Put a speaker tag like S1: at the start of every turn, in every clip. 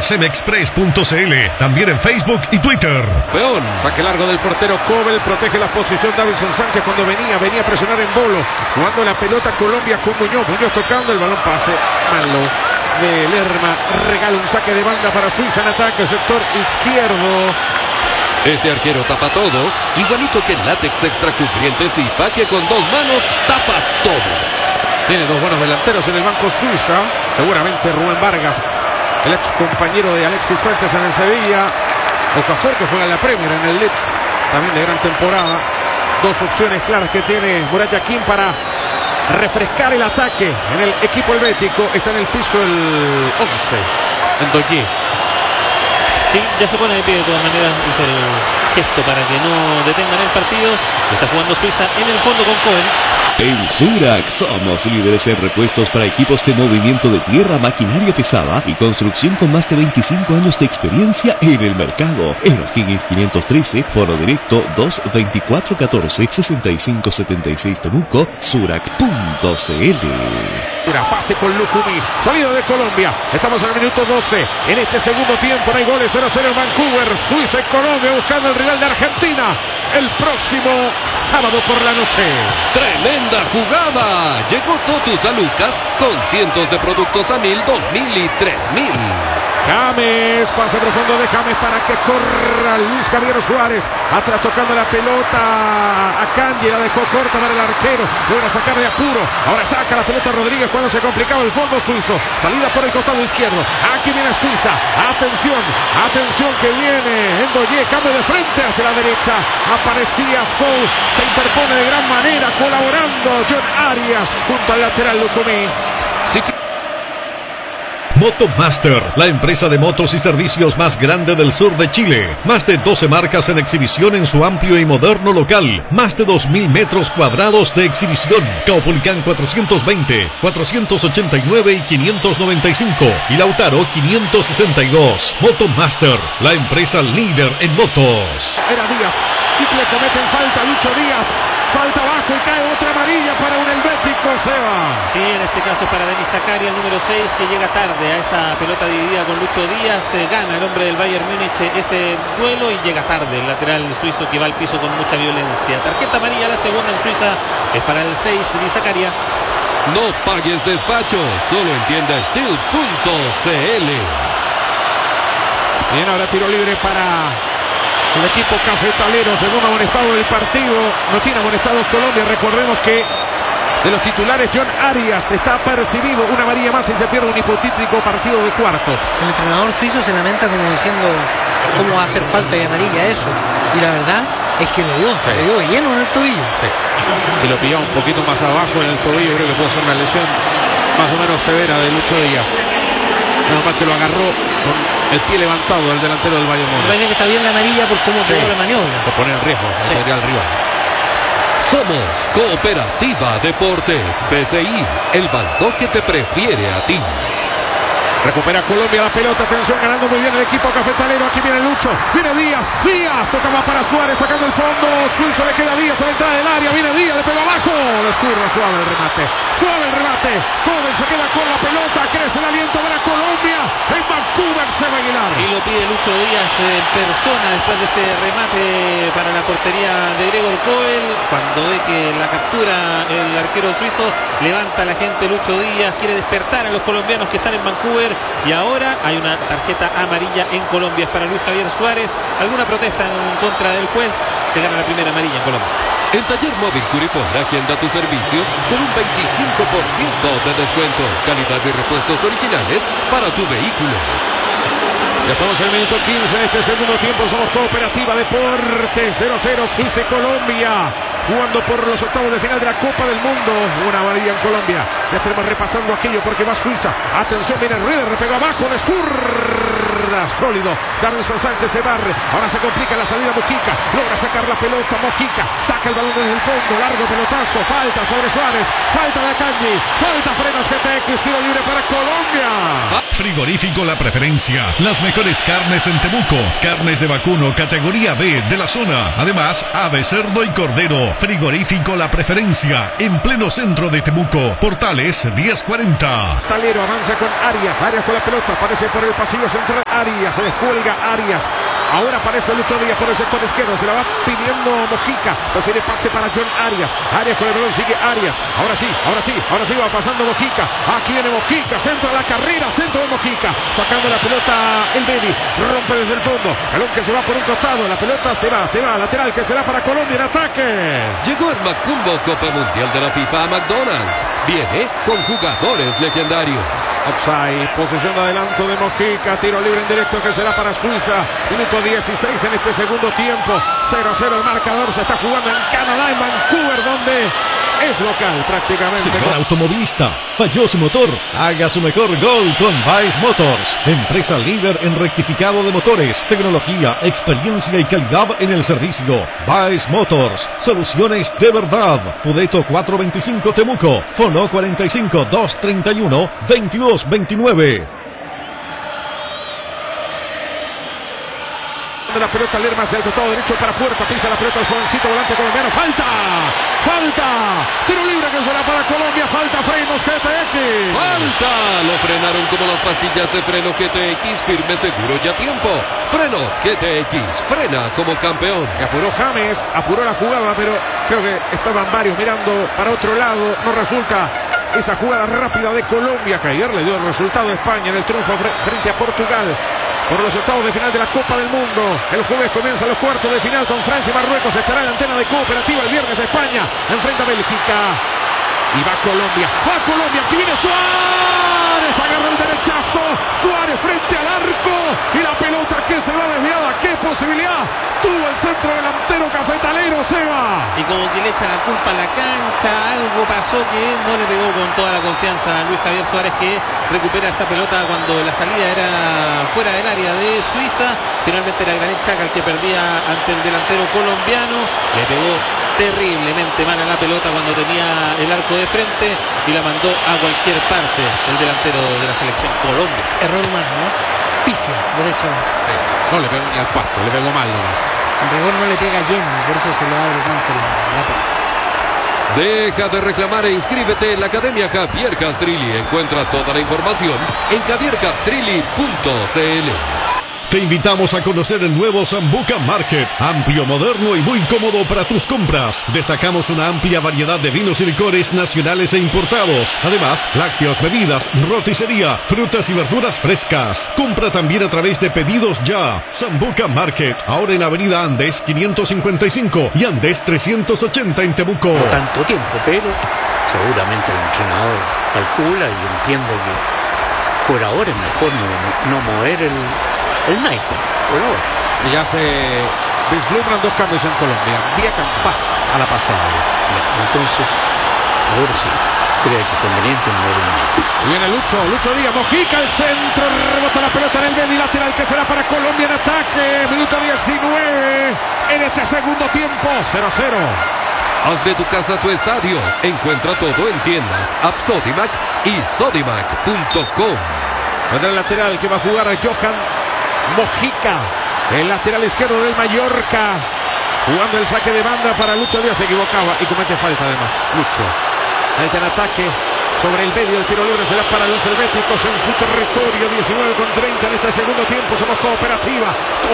S1: semexpress.cl, también en Facebook y Twitter.
S2: Peón.
S3: Saque largo del portero Cobel, protege la posición Davinson Sánchez cuando venía a presionar en Bolo, jugando la pelota Colombia con Muñoz tocando el balón, pase malo de Lerma, regala un saque de banda para Suiza en ataque, sector izquierdo.
S2: Este arquero tapa todo, igualito que el látex extra cubrientes y Paque con dos manos tapa todo.
S3: Tiene dos buenos delanteros en el banco Suiza, seguramente Rubén Vargas, el ex compañero de Alexis Sánchez en el Sevilla, Okafor que juega en la Premier en el Leeds, también de gran temporada. Dos opciones claras que tiene Murat Yakin para refrescar el ataque en el equipo helvético. Está en el piso el 11, Ndoye.
S4: Sí, ya se pone de pie de todas maneras, hizo el gesto para que no detengan el partido. Está jugando Suiza en el fondo con Cohen.
S5: En Surac somos líderes en repuestos para equipos de movimiento de tierra, maquinaria pesada y construcción con más de 25 años de experiencia en el mercado. En O'Higgins 513, Foro Directo 22414-6576 Temuco, Surac.cl.
S3: Pase con Lucumí, salida de Colombia. Estamos en el minuto 12. En este segundo tiempo no hay goles, 0-0 en Vancouver. Suiza y Colombia buscando el rival de Argentina el próximo sábado por la noche.
S2: ¡Tremenda jugada! Llegó Totus a Lucas con cientos de productos a 1000, 2000 y 3000.
S3: James, pase profundo de James para que corra Luis Javier Suárez. Atrás tocando la pelota a Kanji, la dejó corta para el arquero. Logra sacar de apuro. Ahora saca la pelota Rodríguez cuando se complicaba el fondo suizo. Salida por el costado izquierdo. Aquí viene Suiza. Atención, atención que viene Ndoye. Cambio de frente hacia la derecha. Aparecía Soul. Se interpone de gran manera colaborando John Arias junto al lateral Lucumí.
S1: Motomaster, la empresa de motos y servicios más grande del sur de Chile. Más de 12 marcas en exhibición en su amplio y moderno local. Más de 2000 metros cuadrados de exhibición. Caupolicán 420, 489 y 595. Y Lautaro 562. Motomaster, la empresa líder en motos.
S3: Era Díaz y le cometen falta Lucho Díaz. Falta abajo y cae otra amarilla para un helvético, Seba.
S4: Sí, en este caso para Denis Zakaria, el número 6, que llega tarde a esa pelota dividida con Lucho Díaz. Gana el hombre del Bayern Múnich ese duelo y llega tarde el lateral suizo que va al piso con mucha violencia. Tarjeta amarilla, la segunda en Suiza, es para el 6, Denis Zakaria.
S2: No pagues despacho, solo entienda Steel.cl.
S3: Bien, ahora tiro libre para el equipo cafetalero, segundo amonestado del partido. No tiene amonestados Colombia. Recordemos que de los titulares John Arias está percibido una amarilla más y se pierde un hipotético partido de cuartos.
S6: El entrenador suizo se lamenta como diciendo cómo va a hacer falta de amarilla eso. Y la verdad es que le dio lleno en el tobillo.
S3: Sí. Si lo pillaba un poquito más abajo en el tobillo, creo que puede ser una lesión más o menos severa de Lucho Díaz. Nada más que lo agarró con el pie levantado del delantero del Bayern Múnich.
S6: Parece que está bien la amarilla por cómo quedó la maniobra.
S3: Por poner en riesgo al rival.
S2: Somos Cooperativa Deportes BCI, el banco que te prefiere a ti.
S3: Recupera Colombia la pelota, atención, ganando muy bien el equipo cafetalero. Aquí viene Lucho, viene Díaz, tocaba para Suárez, sacando el fondo. Suizo, le queda Díaz a la entrada del área, viene Díaz, le pegó abajo, de zurda, suave el remate, Coben se queda con la pelota, crece el aliento para Colombia, en Vancouver se va a Aguilar.
S4: Y lo pide Lucho Díaz en persona después de ese remate para la portería de Gregor Kobel. Cuando ve que la captura el arquero suizo, levanta a la gente Lucho Díaz, quiere despertar a los colombianos que están en Vancouver. Y ahora hay una tarjeta amarilla en Colombia, es para Luis Javier Suárez. Alguna protesta en contra del juez, se gana la primera amarilla en Colombia.
S2: En Taller Móvil Curifón agenda tu servicio con un 25% de descuento. Calidad de repuestos originales para tu vehículo.
S3: Ya estamos en el minuto 15 en este segundo tiempo. Somos Cooperativa Deportes 0-0 Suiza y Colombia, jugando por los octavos de final de la Copa del Mundo. Una amarilla en Colombia. Ya estaremos repasando aquello porque va Suiza. Atención, viene Rueda, repegó abajo de zurda, sólido. Davinson Sánchez se barre. Ahora se complica la salida Mojica. Logra sacar la pelota Mojica. Saca el balón desde el fondo. Largo pelotazo. Falta sobre Suárez. Falta de Kanji. Falta frenos GTX. Tiro libre para Colombia.
S1: Frigorífico La Preferencia. Las mejores carnes en Temuco. Carnes de vacuno categoría B de la zona. Además, ave, cerdo y cordero. Frigorífico La Preferencia. En pleno centro de Temuco. Portales 1040.
S3: Talero avanza con Arias. Arias con la pelota. Aparece por el pasillo central. Arias. Se descuelga Arias. Ahora aparece Lucho Díaz por el sector izquierdo. Se la va pidiendo Mojica. Prefiere pase para John Arias. Arias con el balón. Sigue Arias. Ahora sí. Va pasando Mojica. Aquí viene Mojica. Centro a la carrera. Centro de Mojica. Sacando la pelota el Bedi. Rompe desde el fondo. Balón que se va por un costado. La pelota se va. Lateral que será para Colombia en ataque.
S2: Llegó el Macumbo Copa Mundial de la FIFA a McDonald's. Viene con jugadores legendarios.
S3: Offside. Posesión de adelanto de Mojica. Tiro libre en directo que será para Suiza. Minuto 16 en este segundo tiempo. 0-0 el marcador. Se está jugando en Canadá, en Vancouver, donde es local prácticamente.
S1: Señor automovilista, falló su motor. Haga su mejor gol con Baez Motors. Empresa líder en rectificado de motores, tecnología, experiencia y calidad en el servicio. Baez Motors. Soluciones de verdad. Pudeto 425 Temuco. Fono 45 231 2229.
S3: La pelota Lerma hacia el costado derecho para Puerta, pisa la pelota el jovencito volante colombiano, falta, tiro libre que será para Colombia, falta frenos GTX.
S2: ¡Falta! Lo frenaron como las pastillas de freno GTX, firme, seguro y a tiempo. Frenos GTX, frena como campeón.
S3: Y apuró James, apuró la jugada, pero creo que estaban varios mirando para otro lado, no resulta esa jugada rápida de Colombia, que ayer le dio el resultado a España en el triunfo frente a Portugal. Por los octavos de final de la Copa del Mundo. El jueves comienzan los cuartos de final con Francia y Marruecos. Estará en la antena de Cooperativa. El viernes España enfrenta a Bélgica. Y va Colombia. Aquí viene Suárez. Agarra el derechazo. Suárez frente al arco. Y la pelota que se va desviada. ¡Qué posibilidad! Tuvo el centro delantero cafetalero, Seba.
S4: Y como que le echa la culpa a la cancha, algo pasó que no le pegó con toda la confianza a Luis Javier Suárez, que recupera esa pelota cuando la salida era fuera del área de Suiza. Finalmente era Granit Xhaka el que perdía ante el delantero colombiano. Le pegó terriblemente mal a la pelota cuando tenía el arco de frente y la mandó a cualquier parte el delantero de la selección Colombia.
S6: Error humano, ¿no? Pifia, derechamente.
S3: Sí. No le pegó ni al pasto, le pegó mal nomás.
S6: Rigor no le pega lleno, por eso se le abre tanto la pelota.
S2: Deja de reclamar e inscríbete en la Academia Javier Castrilli. Encuentra toda la información en javiercastrilli.cl.
S1: Te invitamos a conocer el nuevo Sambuca Market, amplio, moderno y muy cómodo para tus compras. Destacamos una amplia variedad de vinos y licores nacionales e importados. Además, lácteos, bebidas, roticería, frutas y verduras frescas. Compra también a través de Pedidos Ya. Sambuca Market, ahora en Avenida Andes 555 y Andes 380 en Temuco.
S7: No tanto tiempo, pero seguramente el entrenador calcula y entiende que por ahora es mejor no mover el naipe, por ahora.
S3: Y ya se vislumbran dos cambios en Colombia. Vía Campas a la pasada.
S7: Entonces, ahora sí, creo que es conveniente mover el naipe.
S3: Y viene Lucho Díaz, Mojica, el centro, rebota la pelota en el Bedi, lateral que será para Colombia en ataque. Minuto 19 en este segundo tiempo, 0-0.
S2: Haz de tu casa tu estadio. Encuentra todo en tiendas, app Sodimac y sodimac.com.
S3: Vendrá el lateral que va a jugar a Johan Mojica, el lateral izquierdo del Mallorca, jugando el saque de banda para Lucho Díaz. Se equivocaba y comete falta además Lucho. Ahí está en ataque sobre el medio. El tiro libre será para los helvéticos en su territorio. 19:30 en este segundo tiempo. Somos Cooperativa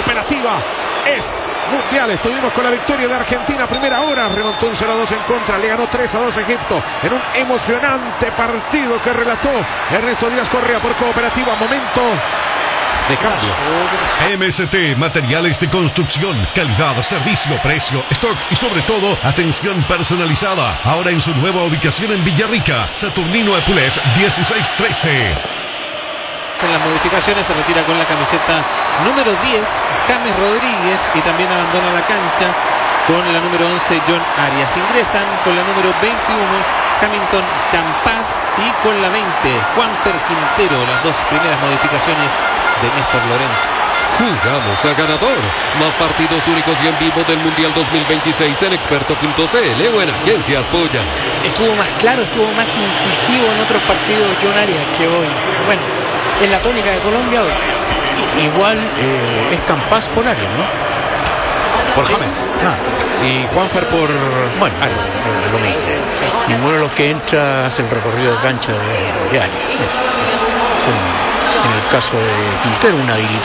S3: es mundial. Estuvimos con la victoria de Argentina primera hora. Remontó un 0-2 en contra. Le ganó 3-2 a Egipto en un emocionante partido que relató Ernesto Díaz Correa por Cooperativa. Momento de cambio.
S1: MST, materiales de construcción, calidad, servicio, precio, stock y sobre todo, atención personalizada. Ahora en su nueva ubicación en Villarrica, Saturnino Epulef 1613.
S4: En las modificaciones se retira con la camiseta número 10 James Rodríguez y también abandona la cancha con la número 11 John Arias. Ingresan con la número 21 Hamilton Campas y con la 20 Juanfer Quintero, las dos primeras modificaciones de Néstor Lorenzo.
S2: Jugamos a ganador. Más partidos únicos y en vivo del Mundial 2026 en experto.cl o en Agencias Polla.
S6: Estuvo más claro, estuvo más incisivo en otros partidos John Arias que hoy. Bueno, es la tónica de Colombia hoy.
S7: Igual es Campas por área, ¿no?
S3: Por James. Y Juanfer por...
S7: Bueno, lo mismo. Ninguno de los que entra hace el recorrido de cancha de área. En el caso de Quintero, una habilidad